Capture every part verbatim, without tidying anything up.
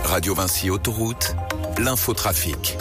Radio Vinci Autoroute, l'infotrafic.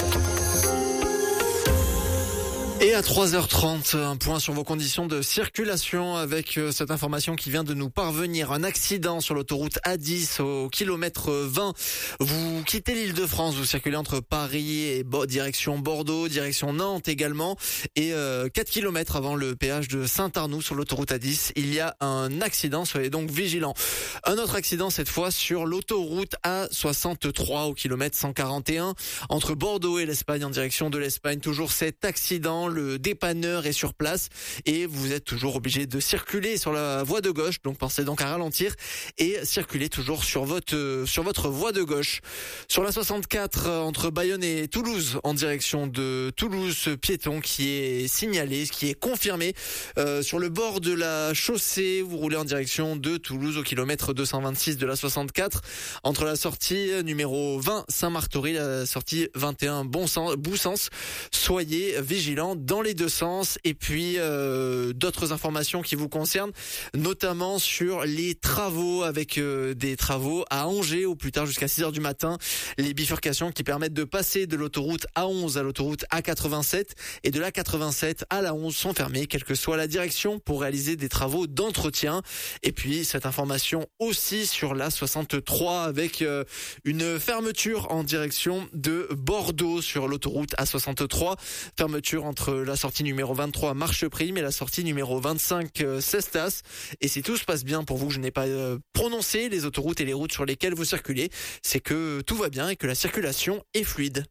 Et à trois heures trente, un point sur vos conditions de circulation avec cette information qui vient de nous parvenir. Un accident sur l'autoroute A dix au kilomètre vingt. Vous quittez l'Île-de-France, vous circulez entre Paris et Bo- direction Bordeaux, direction Nantes également. Et euh, quatre kilomètres avant le péage de Saint-Arnoux sur l'autoroute A dix, il y a un accident, soyez donc vigilants. Un autre accident cette fois sur l'autoroute A soixante-trois au kilomètre cent quarante et un entre Bordeaux et l'Espagne en direction de l'Espagne. Toujours cet accident. Le dépanneur est sur place et vous êtes toujours obligé de circuler sur la voie de gauche. Donc pensez donc à ralentir et circuler toujours sur votre sur votre voie de gauche. Sur la soixante-quatre entre Bayonne et Toulouse en direction de Toulouse, ce piéton qui est signalé, qui est confirmé euh, sur le bord de la chaussée. Vous roulez en direction de Toulouse au kilomètre deux cent vingt-six de la soixante-quatre entre la sortie numéro vingt Saint-Martory, la sortie vingt et un Bon Sens, Boussens. Soyez vigilants dans les deux sens. Et puis euh, d'autres informations qui vous concernent, notamment sur les travaux, avec euh, des travaux à Angers au plus tard jusqu'à six heures du matin. Les bifurcations qui permettent de passer de l'autoroute A onze à l'autoroute A quatre-vingt-sept et de l'A quatre-vingt-sept à la onze sont fermées, quelle que soit la direction, pour réaliser des travaux d'entretien. Et puis cette information aussi sur la soixante-trois avec euh, une fermeture en direction de Bordeaux sur l'autoroute A soixante-trois. Fermeture entre la sortie numéro vingt-trois Marcheprime et la sortie numéro vingt-cinq Cestas. Et si tout se passe bien pour vous, je n'ai pas euh, prononcé les autoroutes et les routes sur lesquelles vous circulez, c'est que tout va bien et que la circulation est fluide.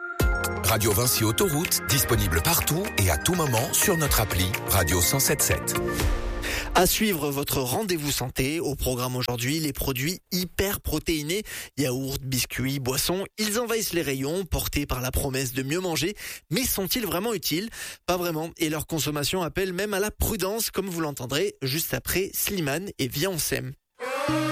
Radio Vinci Autoroute, disponible partout et à tout moment sur notre appli Radio cent sept sept. À suivre votre rendez-vous santé. Au programme aujourd'hui, les produits hyper protéinés, yaourts, biscuits, boissons, ils envahissent les rayons, portés par la promesse de mieux manger. Mais sont-ils vraiment utiles ? Pas vraiment. Et leur consommation appelle même à la prudence, comme vous l'entendrez juste après Slimane et Viens on s'aime.